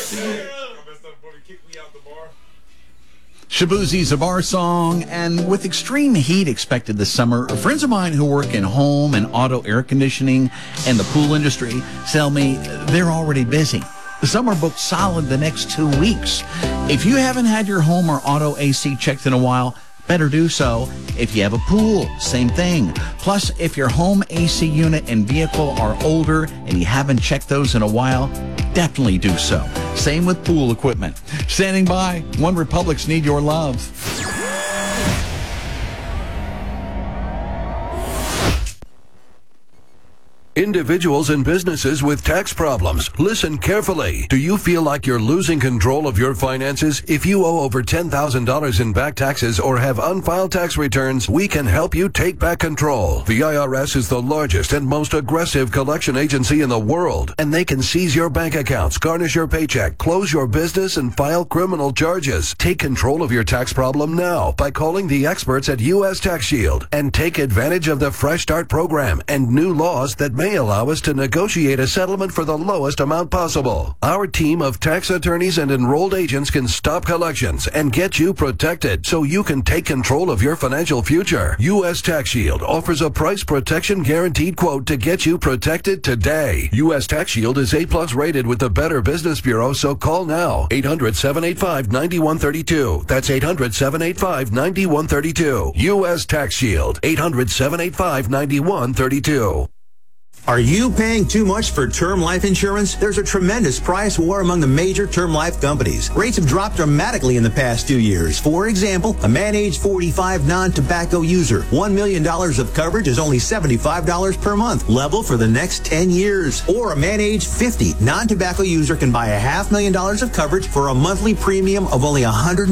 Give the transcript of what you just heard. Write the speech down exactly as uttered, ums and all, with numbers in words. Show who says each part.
Speaker 1: Shabuzi's a bar song, and with extreme heat expected this summer, friends of mine who work in home and auto air conditioning and the pool industry tell me they're already busy. The summer booked solid the next two weeks. If you haven't had your home or auto A C checked in a while, better do so. If you have a pool, same thing. Plus, if your home A C unit and vehicle are older and you haven't checked those in a while, definitely do so. Same with pool equipment. Standing by, One Republic's Need Your Love.
Speaker 2: Individuals and businesses with tax problems, listen carefully. Do you feel like you're losing control of your finances? If you owe over ten thousand dollars in back taxes or have unfiled tax returns, we can help you take back control. The I R S is the largest and most aggressive collection agency in the world, and they can seize your bank accounts, garnish your paycheck, close your business, and file criminal charges. Take control of your tax problem now by calling the experts at U S Tax Shield and take advantage of the Fresh Start program and new laws that may allow us to negotiate a settlement for the lowest amount possible. Our team of tax attorneys and enrolled agents can stop collections and get you protected so you can take control of your financial future. U S Tax Shield offers a price protection guaranteed quote to get you protected today. U S Tax Shield is A plus rated with the Better Business Bureau, so call now. eight hundred, seven eight five, nine one three two. That's eight hundred, seven eight five, nine one three two. U S Tax Shield. eight hundred, seven eight five, nine one three two.
Speaker 3: Are you paying too much for term life insurance? There's a tremendous price war among the major term life companies. Rates have dropped dramatically in the past two years. For example, a man age forty-five non-tobacco user, one million dollars of coverage is only seventy-five dollars per month, level for the next ten years. Or a man age fifty non-tobacco user can buy a half million dollars of coverage for a monthly premium of only one hundred